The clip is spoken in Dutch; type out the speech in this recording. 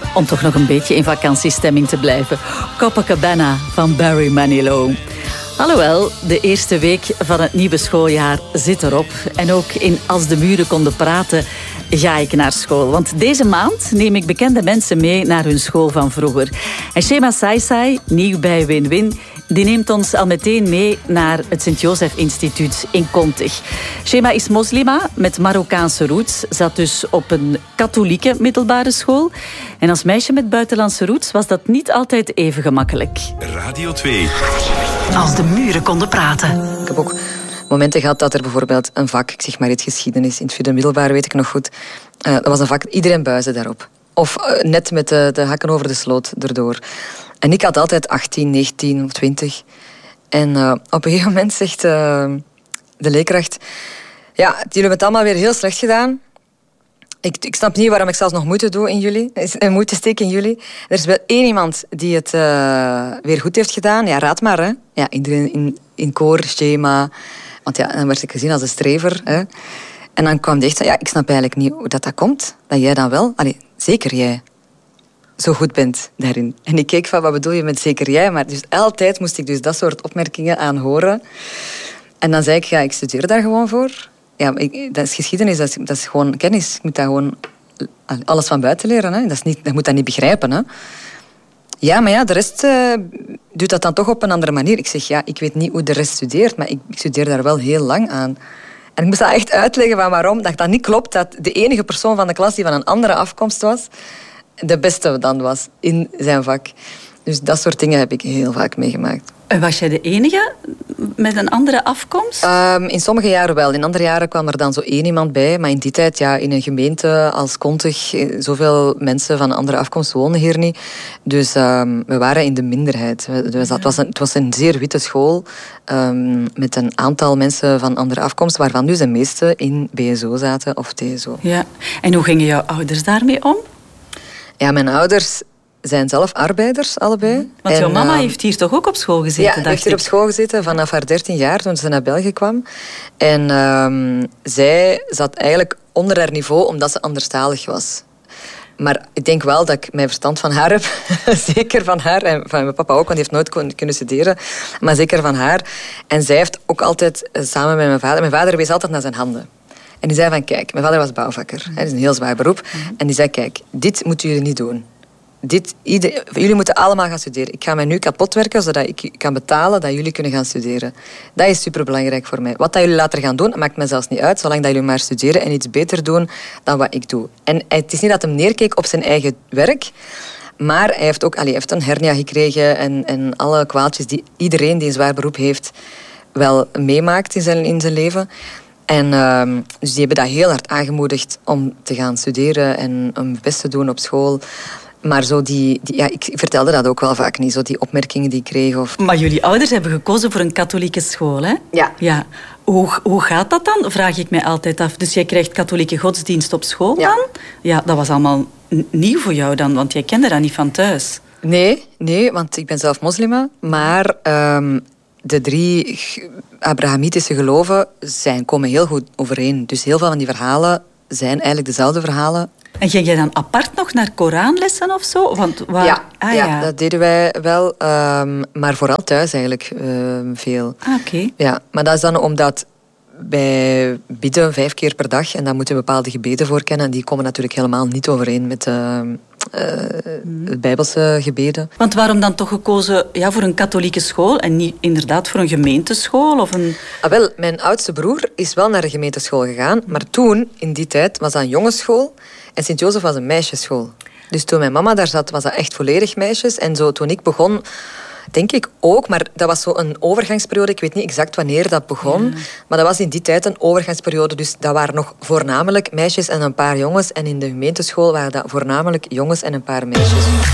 Om toch nog een beetje in vakantiestemming te blijven. Copacabana van Barry Manilow. Alhoewel, de eerste week van het nieuwe schooljaar zit erop. En ook in Als de muren konden praten ga ik naar school. Want deze maand neem ik bekende mensen mee naar hun school van vroeger. En Shema Saisai, nieuw bij Win-Win, die neemt ons al meteen mee naar het Sint-Josef Instituut in Kontig. Shema is moslima met Marokkaanse roots, zat dus op een katholieke middelbare school. En als meisje met buitenlandse roots was dat niet altijd even gemakkelijk. Radio 2. Als de muren konden praten. Ik heb ook momenten gehad dat er bijvoorbeeld een vak, ik zeg maar iets geschiedenis, in het vierde middelbaar weet ik nog goed, dat was een vak, iedereen buisde daarop. Of net met de hakken over de sloot erdoor. En ik had altijd 18, 19 of 20. En op een gegeven moment zegt de leerkracht, ja, jullie hebben het allemaal weer heel slecht gedaan. Ik snap niet waarom ik zelfs nog moeite doe in jullie. Moeite steek in jullie. Er is wel één iemand die het weer goed heeft gedaan. Ja, raad maar, hè. Ja, iedereen in koor, Shema. Want ja, dan werd ik gezien als een strever. Hè. En dan kwam die echt, ja, ik snap eigenlijk niet hoe dat komt. Dat jij dan wel, zeker jij, zo goed bent daarin. En ik keek van, wat bedoel je met zeker jij? Maar dus altijd moest ik dus dat soort opmerkingen aanhoren. En dan zei ik, ja, ik studeer daar gewoon voor. Ja, dat is geschiedenis, dat is gewoon kennis. Ik moet daar gewoon alles van buiten leren. Hè. Je moet dat niet begrijpen. Hè. Ja, maar ja, de rest doet dat dan toch op een andere manier. Ik zeg, ja, ik weet niet hoe de rest studeert, maar ik studeer daar wel heel lang aan. En ik moest dat echt uitleggen van waarom dat niet klopt dat de enige persoon van de klas die van een andere afkomst was, de beste dan was in zijn vak. Dus dat soort dingen heb ik heel vaak meegemaakt. En was jij de enige met een andere afkomst? In sommige jaren wel. In andere jaren kwam er dan zo één iemand bij. Maar in die tijd, ja, in een gemeente als Kontig, zoveel mensen van een andere afkomst wonen hier niet. Dus we waren in de minderheid. Het was een zeer witte school met een aantal mensen van andere afkomst, waarvan dus de meeste in BSO zaten of TSO. Ja. En hoe gingen jouw ouders daarmee om? Ja, mijn ouders zijn zelf arbeiders, allebei. Want jouw mama heeft hier toch ook op school gezeten, dacht ik? Ja, heeft hier op school gezeten vanaf haar 13 jaar, toen ze naar België kwam. En zij zat eigenlijk onder haar niveau, omdat ze anderstalig was. Maar ik denk wel dat ik mijn verstand van haar heb. Zeker van haar. En van mijn papa ook, want die heeft nooit kunnen studeren. Maar zeker van haar. En zij heeft ook altijd samen met mijn vader... Mijn vader wees altijd naar zijn handen. En die zei van, kijk, mijn vader was bouwvakker. Dat is een heel zwaar beroep. En die zei, kijk, dit moeten jullie niet doen. Jullie moeten allemaal gaan studeren. Ik ga mij nu kapot werken, zodat ik kan betalen dat jullie kunnen gaan studeren. Dat is superbelangrijk voor mij. Wat dat jullie later gaan doen, maakt mij zelfs niet uit, zolang dat jullie maar studeren en iets beter doen dan wat ik doe. En het is niet dat hij neerkeek op zijn eigen werk, maar hij heeft ook heeft een hernia gekregen en alle kwaaltjes die iedereen die een zwaar beroep heeft wel meemaakt in zijn leven. En dus die hebben dat heel hard aangemoedigd om te gaan studeren en om het best te doen op school. Maar zo ik vertelde dat ook wel vaak niet, zo die opmerkingen die ik kreeg. Maar jullie ouders hebben gekozen voor een katholieke school, hè? Ja. Hoe gaat dat dan? Vraag ik mij altijd af. Dus jij krijgt katholieke godsdienst op school dan? Ja, dat was allemaal nieuw voor jou dan, want jij kende dat niet van thuis. Nee, want ik ben zelf moslima. Maar de 3 Abrahamitische geloven komen heel goed overeen. Dus heel veel van die verhalen zijn eigenlijk dezelfde verhalen. En ging jij dan apart nog naar Koranlessen of zo? Want ja, dat deden wij wel. Maar vooral thuis eigenlijk veel. Oké. Ja, maar dat is dan omdat wij bidden 5 keer per dag. En daar moeten we bepaalde gebeden voor kennen. En die komen natuurlijk helemaal niet overeen met de Bijbelse gebeden. Want waarom dan toch gekozen voor een katholieke school en niet inderdaad voor een gemeenteschool? Of een... Wel, mijn oudste broer is wel naar de gemeenteschool gegaan. Maar toen, in die tijd, was dat een jongensschool. En Sint-Josef was een meisjesschool. Dus toen mijn mama daar zat, was dat echt volledig meisjes. En zo toen ik begon, denk ik ook. Maar dat was zo een overgangsperiode. Ik weet niet exact wanneer dat begon. Ja. Maar dat was in die tijd een overgangsperiode. Dus dat waren nog voornamelijk meisjes en een paar jongens. En in de gemeenteschool waren dat voornamelijk jongens en een paar meisjes.